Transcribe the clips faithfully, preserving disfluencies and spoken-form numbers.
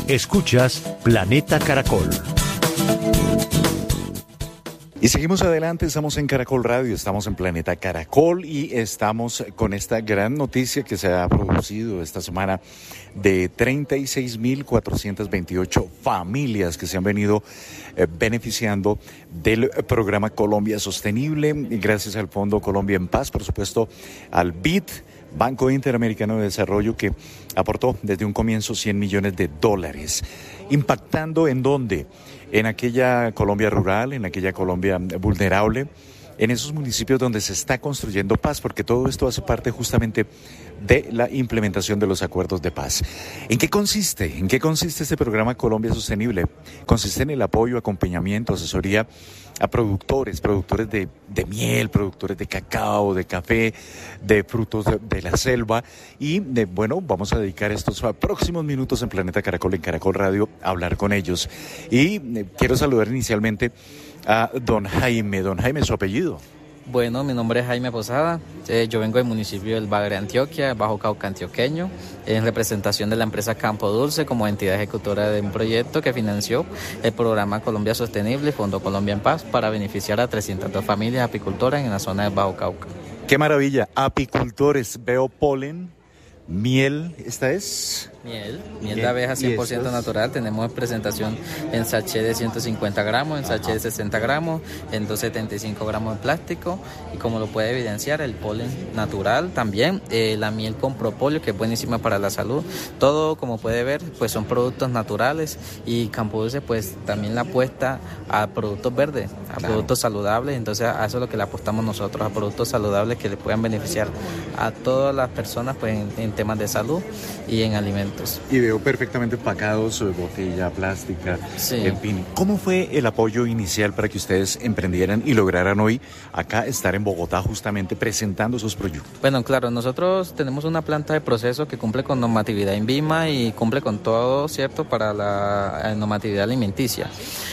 Escuchas Planeta Caracol. Y seguimos adelante, estamos en Caracol Radio, estamos en Planeta Caracol y estamos con esta gran noticia que se ha producido esta semana de treinta y seis mil cuatrocientas veintiocho familias que se han venido eh, beneficiando del programa Colombia Sostenible, gracias al Fondo Colombia en Paz, por supuesto al B I D, Banco Interamericano de Desarrollo, que aportó desde un comienzo cien millones de dólares. ¿Impactando en dónde? En aquella Colombia rural, en aquella Colombia vulnerable, en esos municipios donde se está construyendo paz, porque todo esto hace parte justamente de la implementación de los acuerdos de paz. ¿En qué consiste? ¿En qué consiste este programa Colombia Sostenible? Consiste en el apoyo, acompañamiento, asesoría a productores, productores de, de miel, productores de cacao, de café, de frutos de, de la selva. Y de, bueno, vamos a dedicar estos próximos minutos en Planeta Caracol, en Caracol Radio, a hablar con ellos. Y eh, quiero saludar inicialmente a don Jaime. Don Jaime, ¿su apellido? Bueno, mi nombre es Jaime Posada, eh, yo vengo del municipio del Bagre, Antioquia, Bajo Cauca antioqueño, en representación de la empresa Campo Dulce como entidad ejecutora de un proyecto que financió el programa Colombia Sostenible y Fondo Colombia en Paz para beneficiar a trescientas dos familias apicultoras en la zona del Bajo Cauca. ¡Qué maravilla! Apicultores, veo polen, miel, ¿esta es? Miel, miel de abeja cien por ciento natural. Tenemos presentación en sachet de ciento cincuenta gramos, en sachet de sesenta gramos, en doscientos setenta y cinco gramos de plástico. Y como lo puede evidenciar, el polen natural también, eh, la miel con propóleo, que es buenísima para la salud. Todo, como puede ver, pues son productos naturales. Y Campo Dulce, pues también la apuesta a productos verdes, a claro. productos saludables. Entonces, a eso es lo que le apostamos nosotros, a productos saludables que le puedan beneficiar a todas las personas, pues en, en temas de salud y en alimentos. Y veo perfectamente empacados, botella plástica, sí. En fin. ¿Cómo fue el apoyo inicial para que ustedes emprendieran y lograran hoy acá estar en Bogotá justamente presentando sus proyectos? Bueno, claro, nosotros tenemos una planta de proceso que cumple con normatividad INVIMA y cumple con todo, ¿cierto?, para la normatividad alimenticia.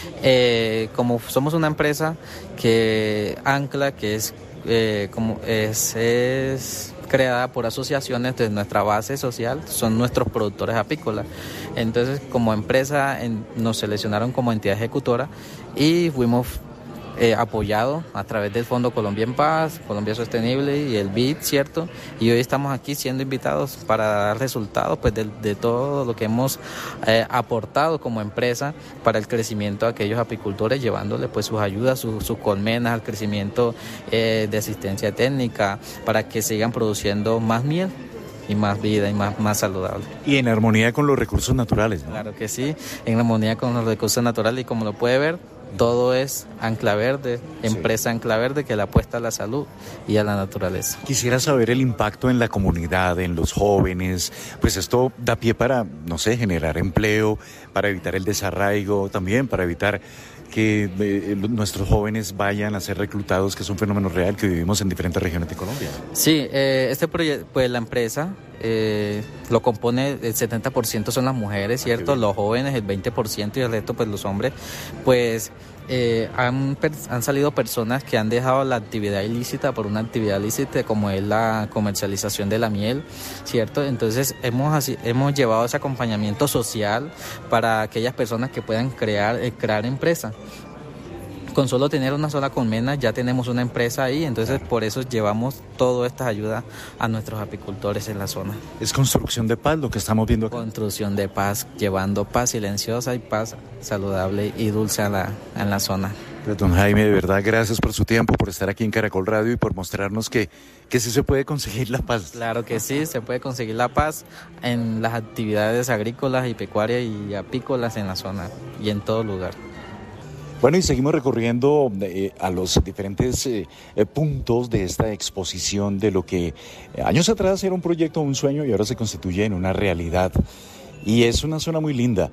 Eh, como somos una empresa que ancla, que es eh, como es... es creada por asociaciones, entonces nuestra base social son nuestros productores apícolas. Entonces, como empresa en, nos seleccionaron como entidad ejecutora y fuimos eh, apoyados a través del Fondo Colombia en Paz, Colombia Sostenible y el B I D, ¿cierto? Y hoy estamos aquí siendo invitados para dar resultados pues, de, de todo lo que hemos eh, aportado como empresa para el crecimiento de aquellos apicultores, llevándole pues sus ayudas, sus, sus colmenas, al crecimiento eh, de asistencia técnica, para que sigan produciendo más miel y más vida y más, más saludable. Y en armonía con los recursos naturales, ¿no? Claro que sí, en armonía con los recursos naturales, y como lo puede ver, todo es Ancla Verde, empresa sí. Ancla Verde, que le apuesta a la salud y a la naturaleza. Quisiera saber el impacto en la comunidad, en los jóvenes, pues esto da pie para, no sé, generar empleo, para evitar el desarraigo, también para evitar que eh, nuestros jóvenes vayan a ser reclutados, que es un fenómeno real que vivimos en diferentes regiones de Colombia. Sí, eh, este proyecto, pues la empresa eh, lo compone, el setenta por ciento son las mujeres, ¿cierto? Okay. Los jóvenes, el veinte por ciento, y el resto, pues los hombres, pues... Eh, han, han salido personas que han dejado la actividad ilícita por una actividad lícita, como es la comercialización de la miel, ¿cierto? Entonces hemos, así, hemos llevado ese acompañamiento social para aquellas personas que puedan crear, eh, crear empresa. Con solo tener una sola colmena ya tenemos una empresa ahí, entonces por eso llevamos todas estas ayudas a nuestros apicultores en la zona. Es construcción de paz lo que estamos viendo acá. Construcción de paz, llevando paz silenciosa y paz saludable y dulce a la, en la zona. Pero don Jaime, de verdad, gracias por su tiempo, por estar aquí en Caracol Radio y por mostrarnos que, que sí se puede conseguir la paz. Claro que sí, se puede conseguir la paz en las actividades agrícolas y pecuarias y apícolas en la zona y en todo lugar. Bueno, y seguimos recorriendo eh, a los diferentes eh, eh, puntos de esta exposición de lo que eh, años atrás era un proyecto, un sueño, y ahora se constituye en una realidad. Y es una zona muy linda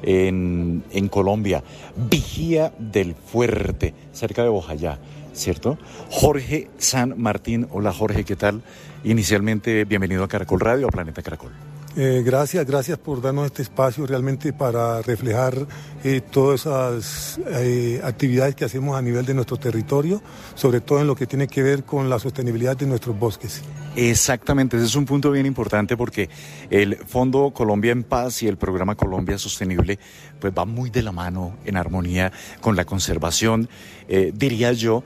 en, en Colombia, Vigía del Fuerte, cerca de Bojayá, ¿cierto? Jorge San Martín. Hola Jorge, ¿qué tal? Inicialmente, bienvenido a Caracol Radio, a Planeta Caracol. Eh, gracias, gracias por darnos este espacio realmente para reflejar eh, todas esas eh, actividades que hacemos a nivel de nuestro territorio, sobre todo en lo que tiene que ver con la sostenibilidad de nuestros bosques. Exactamente, ese es un punto bien importante porque el Fondo Colombia en Paz y el programa Colombia Sostenible pues va muy de la mano, en armonía con la conservación, eh, diría yo.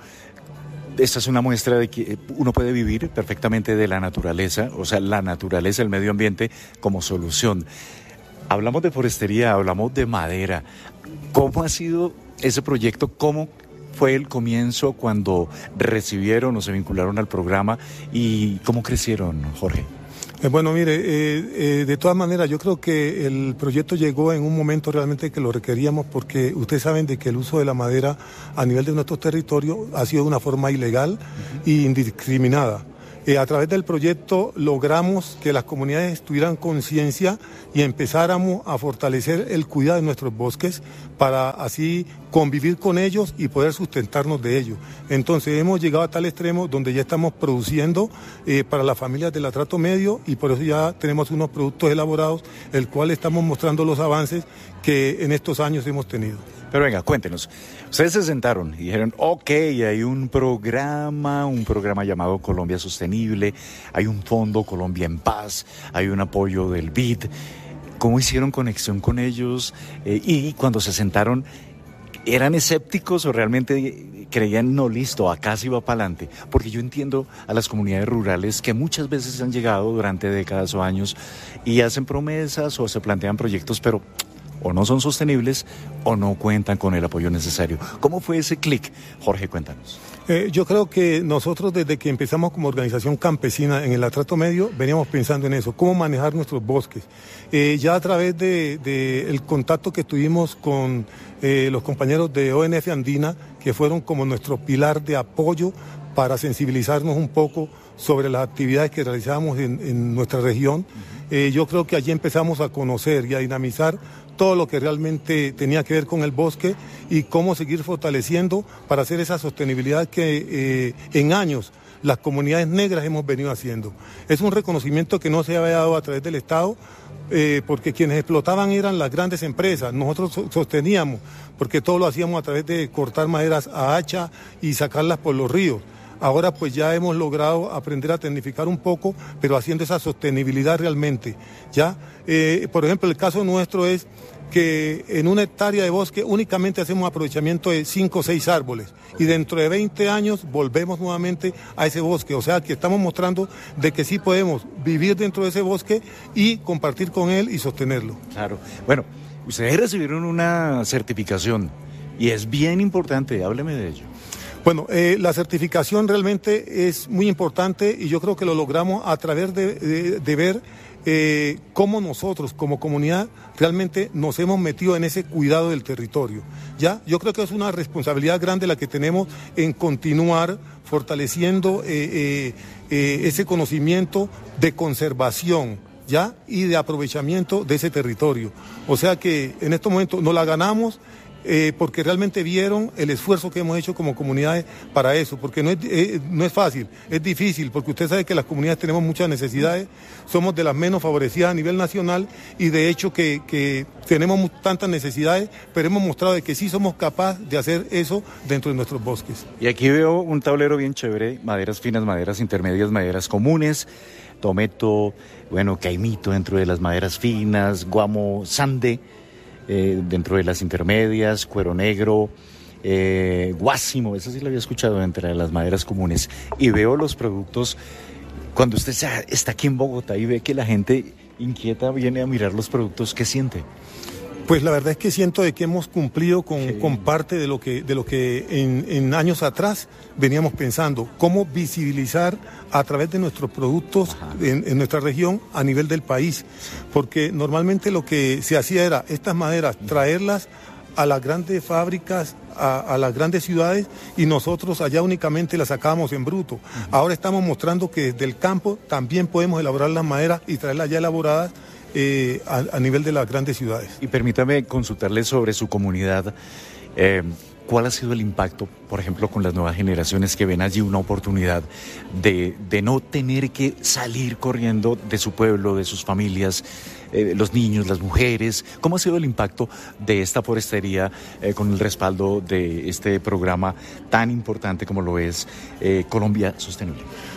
Esta es una muestra de que uno puede vivir perfectamente de la naturaleza, o sea, la naturaleza, el medio ambiente como solución. Hablamos de forestería, hablamos de madera. ¿Cómo ha sido ese proyecto? ¿Cómo fue el comienzo cuando recibieron o se vincularon al programa? ¿Y cómo crecieron, Jorge? Eh, bueno, mire, eh, eh, de todas maneras, yo creo que el proyecto llegó en un momento realmente que lo requeríamos porque ustedes saben de que el uso de la madera a nivel de nuestros territorios ha sido de una forma ilegal e indiscriminada. Eh, a través del proyecto logramos que las comunidades tuvieran conciencia y empezáramos a fortalecer el cuidado de nuestros bosques para así convivir con ellos y poder sustentarnos de ellos. Entonces hemos llegado a tal extremo donde ya estamos produciendo eh, para las familias del estrato medio y por eso ya tenemos unos productos elaborados, el cual estamos mostrando los avances que en estos años hemos tenido. Pero venga, cuéntenos. Ustedes se sentaron y dijeron, ok, hay un programa, un programa llamado Colombia Sostenible, hay un fondo Colombia en Paz, hay un apoyo del B I D. ¿Cómo hicieron conexión con ellos? Eh, y cuando se sentaron, ¿eran escépticos o realmente creían, no, listo, acá sí va para adelante? Porque yo entiendo a las comunidades rurales que muchas veces han llegado durante décadas o años y hacen promesas o se plantean proyectos, pero o no son sostenibles o no cuentan con el apoyo necesario. ¿Cómo fue ese clic? Jorge, cuéntanos. Eh, yo creo que nosotros desde que empezamos como organización campesina en el estrato medio veníamos pensando en eso, cómo manejar nuestros bosques. Eh, ya a través de, de el contacto que tuvimos con eh, los compañeros de O N F Andina, que fueron como nuestro pilar de apoyo para sensibilizarnos un poco sobre las actividades que realizábamos en, en nuestra región, eh, yo creo que allí empezamos a conocer y a dinamizar todo lo que realmente tenía que ver con el bosque y cómo seguir fortaleciendo para hacer esa sostenibilidad que eh, en años las comunidades negras hemos venido haciendo. Es un reconocimiento que no se había dado a través del Estado, eh, porque quienes explotaban eran las grandes empresas, nosotros sosteníamos, porque todo lo hacíamos a través de cortar maderas a hacha y sacarlas por los ríos. Ahora pues ya hemos logrado aprender a tecnificar un poco, pero haciendo esa sostenibilidad realmente, ¿ya? Eh, por ejemplo, el caso nuestro es que en una hectárea de bosque únicamente hacemos aprovechamiento de cinco o seis árboles y dentro de veinte años volvemos nuevamente a ese bosque. O sea que estamos mostrando de que sí podemos vivir dentro de ese bosque y compartir con él y sostenerlo. Claro. Bueno, ustedes recibieron una certificación y es bien importante, hábleme de ello. Bueno, eh, la certificación realmente es muy importante y yo creo que lo logramos a través de, de, de ver eh, cómo nosotros como comunidad realmente nos hemos metido en ese cuidado del territorio. ¿Ya? Yo creo que es una responsabilidad grande la que tenemos en continuar fortaleciendo eh, eh, eh, ese conocimiento de conservación, ¿ya? Y de aprovechamiento de ese territorio. O sea que en estos momentos nos la ganamos. Eh, porque realmente vieron el esfuerzo que hemos hecho como comunidades para eso, porque no es, eh, no es fácil, es difícil, porque usted sabe que las comunidades tenemos muchas necesidades, somos de las menos favorecidas a nivel nacional y de hecho que, que tenemos tantas necesidades, pero hemos mostrado de que sí somos capaces de hacer eso dentro de nuestros bosques. Y aquí veo un tablero bien chévere, maderas finas, maderas intermedias, maderas comunes, tometo, bueno, caimito dentro de las maderas finas, guamo, sande, Eh, dentro de las intermedias, cuero negro, eh, guásimo, eso sí lo había escuchado entre las maderas comunes. Y veo los productos, cuando usted está aquí en Bogotá y ve que la gente inquieta viene a mirar los productos, ¿qué siente? Pues la verdad es que siento de que hemos cumplido con, sí. con parte de lo que, de lo que en, en años atrás veníamos pensando, cómo visibilizar a través de nuestros productos en, en nuestra región a nivel del país, porque normalmente lo que se hacía era estas maderas, traerlas a las grandes fábricas, a, a las grandes ciudades y nosotros allá únicamente las sacábamos en bruto. Uh-huh. Ahora estamos mostrando que desde el campo también podemos elaborar las maderas y traerlas ya elaboradas Eh, a, a nivel de las grandes ciudades. Y permítame consultarle sobre su comunidad. Eh, ¿Cuál ha sido el impacto, por ejemplo, con las nuevas generaciones que ven allí una oportunidad de, de no tener que salir corriendo de su pueblo, de sus familias, eh, los niños, las mujeres? ¿Cómo ha sido el impacto de esta forestería eh, con el respaldo de este programa tan importante como lo es eh, Colombia Sostenible?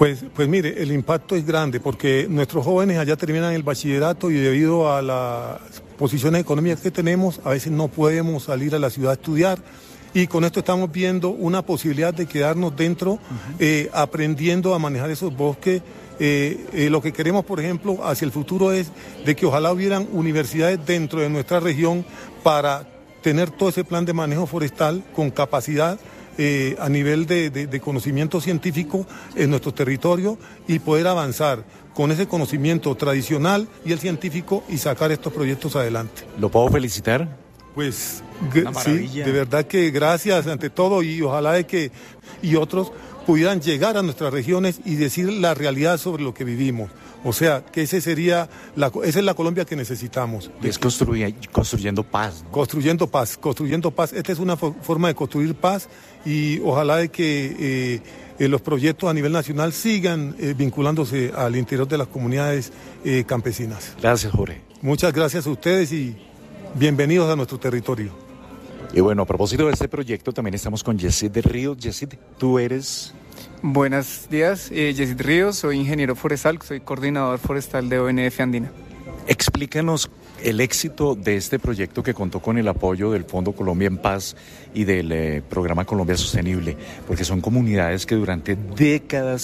Pues, pues mire, el impacto es grande porque nuestros jóvenes allá terminan el bachillerato y debido a las posiciones económicas que tenemos, a veces no podemos salir a la ciudad a estudiar. Y con esto estamos viendo una posibilidad de quedarnos dentro, uh-huh. eh, aprendiendo a manejar esos bosques. Eh, eh, lo que queremos, por ejemplo, hacia el futuro es de que ojalá hubieran universidades dentro de nuestra región para tener todo ese plan de manejo forestal con capacidad eh, a nivel de, de, de conocimiento científico en nuestro territorio y poder avanzar con ese conocimiento tradicional y el científico y sacar estos proyectos adelante. ¿Lo puedo felicitar? Pues sí, de verdad que gracias ante todo y ojalá de que y otros pudieran llegar a nuestras regiones y decir la realidad sobre lo que vivimos. O sea, que ese sería la, esa es la Colombia que necesitamos. Es construy, construyendo paz, ¿no? Construyendo paz, construyendo paz. Esta es una fo- forma de construir paz y ojalá de que eh, eh, los proyectos a nivel nacional sigan eh, vinculándose al interior de las comunidades eh, campesinas. Gracias, Jorge. Muchas gracias a ustedes y bienvenidos a nuestro territorio. Y bueno, a propósito de este proyecto, también estamos con Yesid de Ríos. Yesid, tú eres... Buenos días, eh, Yesid Ríos, soy ingeniero forestal, soy coordinador forestal de O N F Andina. Explícanos el éxito de este proyecto que contó con el apoyo del Fondo Colombia en Paz y del eh, Programa Colombia Sostenible, porque son comunidades que durante décadas